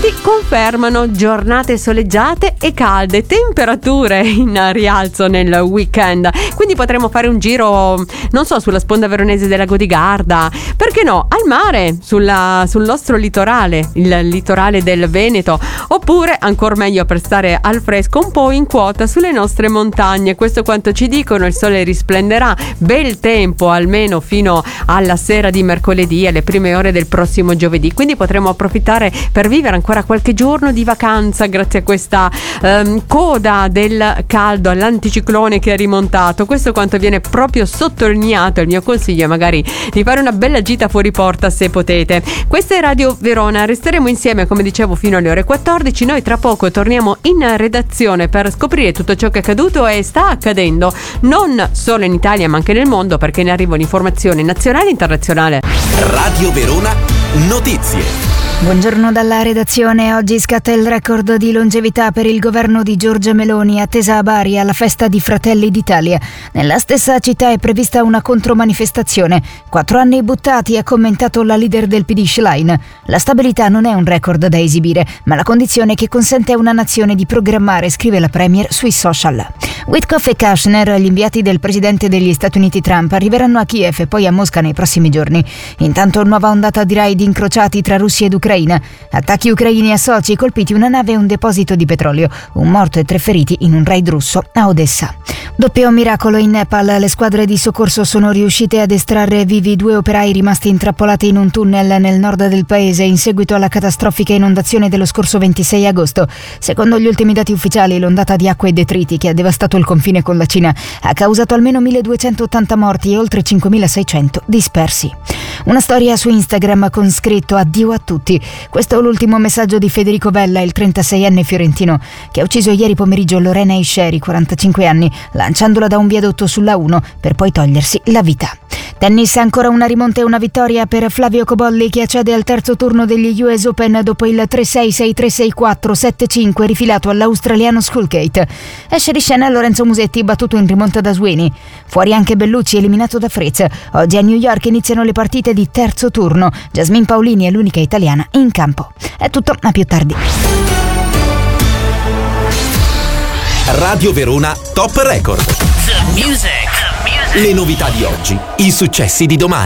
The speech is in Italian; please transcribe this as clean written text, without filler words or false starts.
studi confermano giornate soleggiate e calde, temperature in rialzo nel weekend, quindi potremo fare un giro, non so, sulla sponda veronese del lago di Garda, perché no, al mare, sul nostro litorale, il litorale del Veneto, oppure ancora meglio per stare al fresco un po' in quota sulle nostre montagne. Questo quanto ci dicono. Il sole risplenderà, bel tempo almeno fino alla sera di mercoledì, alle prime ore del prossimo giovedì, quindi potremo approfittare per vivere ancora qualche giorno di vacanza grazie a questa coda del caldo, all'anticiclone che è rimontato. Questo quanto viene proprio sottolineato. Il mio consiglio è magari di fare una bella gita fuori porta se potete. Questa è Radio Verona, resteremo insieme come dicevo fino alle ore 14. Noi tra poco torniamo in redazione per scoprire tutto ciò che è accaduto e sta accadendo non solo in Italia ma anche nel mondo, perché ne arriva l'informazione nazionale e internazionale. Radio Verona Notizie. Buongiorno dalla redazione. Oggi scatta il record di longevità per il governo di Giorgia Meloni, attesa a Bari alla festa di Fratelli d'Italia. Nella stessa città è prevista una contromanifestazione. 4 anni buttati, ha commentato la leader del PD Schlein. La stabilità non è un record da esibire, ma la condizione che consente a una nazione di programmare, scrive la premier sui social. Witkoff e Kushner, gli inviati del presidente degli Stati Uniti Trump, arriveranno a Kiev e poi a Mosca nei prossimi giorni. Intanto nuova ondata di raid incrociati tra Russia ed Ucraina. Attacchi ucraini a soci, colpiti una nave e un deposito di petrolio. Un morto e 3 feriti in un raid russo a Odessa. Doppio miracolo in Nepal. Le squadre di soccorso sono riuscite ad estrarre vivi 2 operai rimasti intrappolati in un tunnel nel nord del paese in seguito alla catastrofica inondazione dello scorso 26 agosto. Secondo gli ultimi dati ufficiali, l'ondata di acqua e detriti che ha devastato il confine con la Cina ha causato almeno 1280 morti e oltre 5600 dispersi. Una storia su Instagram con scritto "Addio a tutti". Questo è l'ultimo messaggio di Federico Bella, il 36enne fiorentino, che ha ucciso ieri pomeriggio Lorena Isceri, 45 anni, lanciandola da un viadotto sulla 1 per poi togliersi la vita. Tennis, ancora una rimonta e una vittoria per Flavio Cobolli, che accede al terzo turno degli US Open dopo il 3-6, 6-3, 6-4, 7-5 rifilato all'australiano Skulgate. Esce di scena Lorenzo Musetti, battuto in rimonta da Sweeney. Fuori anche Bellucci, eliminato da Fritz. Oggi a New York iniziano le partite di terzo turno. Jasmine Paolini è l'unica italiana in campo. È tutto, a più tardi. Radio Verona Top Record. The music. Le novità di oggi, i successi di domani.